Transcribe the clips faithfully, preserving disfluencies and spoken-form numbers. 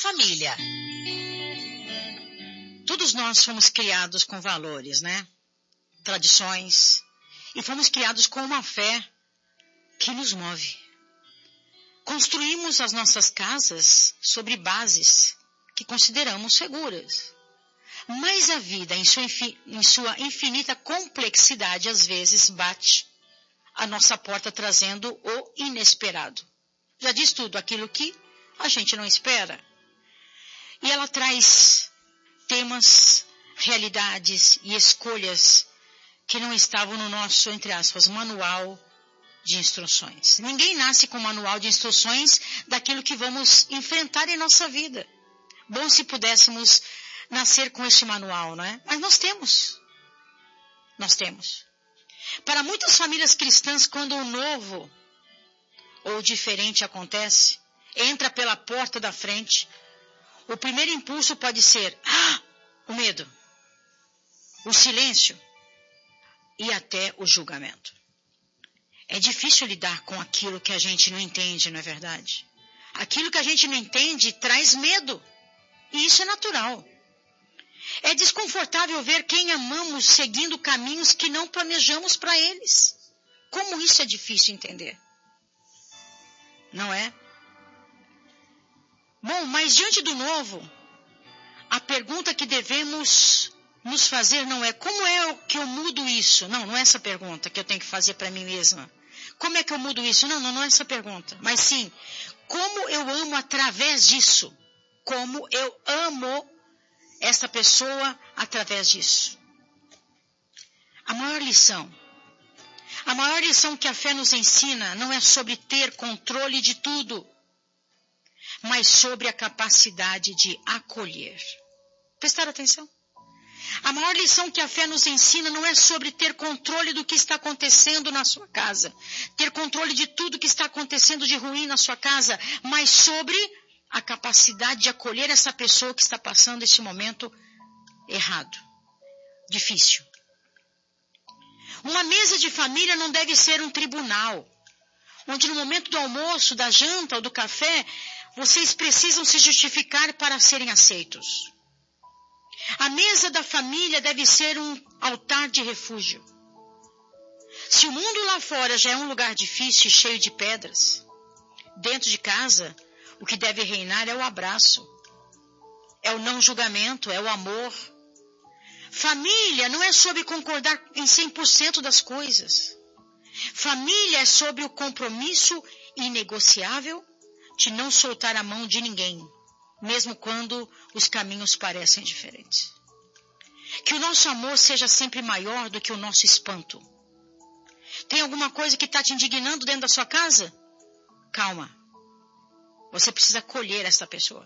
família. Todos nós fomos criados com valores, né? Tradições. E fomos criados com uma fé que nos move. Construímos as nossas casas sobre bases que consideramos seguras. Mas a vida, em sua, em sua infinita complexidade, às vezes bate a nossa porta trazendo o inesperado. Já diz tudo aquilo que a gente não espera. E ela traz temas, realidades e escolhas que não estavam no nosso, entre aspas, manual de instruções. Ninguém nasce com manual de instruções daquilo que vamos enfrentar em nossa vida. Bom se pudéssemos nascer com esse manual, não é? Mas nós temos. Nós temos. Para muitas famílias cristãs, quando o novo ou o diferente acontece, entra pela porta da frente, o primeiro impulso pode ser ah, o medo, o silêncio e até o julgamento. É difícil lidar com aquilo que a gente não entende, não é verdade? Aquilo que a gente não entende traz medo. E isso é natural. É desconfortável ver quem amamos seguindo caminhos que não planejamos para eles. Como isso é difícil entender? Não é? Bom, mas diante do novo, a pergunta que devemos nos fazer não é como é que eu mudo isso? Não, não é essa pergunta que eu tenho que fazer para mim mesma. Como é que eu mudo isso? Não, não, não é essa pergunta. Mas sim, como eu amo através disso? Como eu amo esta pessoa através disso? A maior lição, a maior lição que a fé nos ensina não é sobre ter controle de tudo, mas sobre a capacidade de acolher. Prestaram atenção? A maior lição que a fé nos ensina não é sobre ter controle do que está acontecendo na sua casa, ter controle de tudo que está acontecendo de ruim na sua casa, mas sobre a capacidade de acolher essa pessoa que está passando esse momento errado, difícil. Uma mesa de família não deve ser um tribunal, onde no momento do almoço, da janta ou do café, vocês precisam se justificar para serem aceitos. A mesa da família deve ser um altar de refúgio. Se o mundo lá fora já é um lugar difícil e cheio de pedras, dentro de casa, o que deve reinar é o abraço, é o não julgamento, é o amor. Família não é sobre concordar em cem por cento das coisas. Família é sobre o compromisso inegociável de não soltar a mão de ninguém, mesmo quando os caminhos parecem diferentes. Que o nosso amor seja sempre maior do que o nosso espanto. Tem alguma coisa que está te indignando dentro da sua casa? Calma. Você precisa acolher essa pessoa.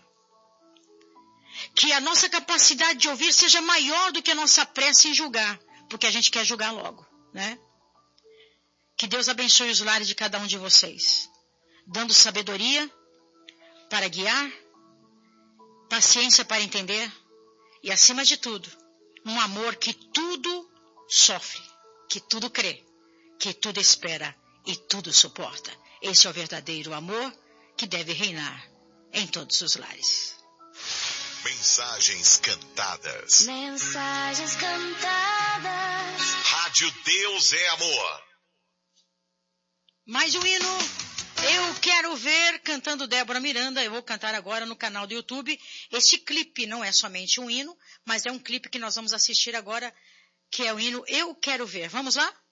Que a nossa capacidade de ouvir seja maior do que a nossa pressa em julgar, porque a gente quer julgar logo, né? Que Deus abençoe os lares de cada um de vocês, dando sabedoria para guiar, paciência para entender e, acima de tudo, um amor que tudo sofre, que tudo crê, que tudo espera e tudo suporta. Esse é o verdadeiro amor que deve reinar em todos os lares. Mensagens cantadas. Mensagens cantadas. Rádio Deus é Amor. Mais um hino. Eu quero ver, cantando Débora Miranda. Eu vou cantar agora no canal do YouTube. Este clipe não é somente um hino, mas é um clipe que nós vamos assistir agora, que é o hino Eu Quero Ver. Vamos lá?